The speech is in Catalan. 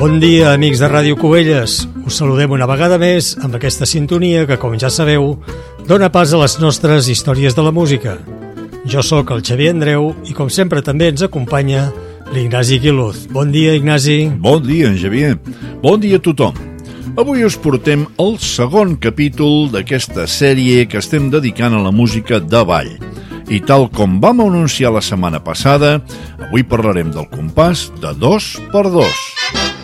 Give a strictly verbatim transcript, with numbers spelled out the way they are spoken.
Bon dia, amics de Ràdio Cubelles. Us saludem una vegada més amb aquesta sintonia que, com ja sabeu, dona pas a les nostres històries de la música. Jo sóc el Xavier Andreu i, com sempre, també ens acompanya l'Ignasi Quiluz. Bon dia, Ignasi. Bon dia, en Xavier. Bon dia a tothom. Avui us portem el segon capítol d'aquesta sèrie que estem dedicant a la música de ball. I tal com vam anunciar la setmana passada, avui parlarem del compàs de dos per dos.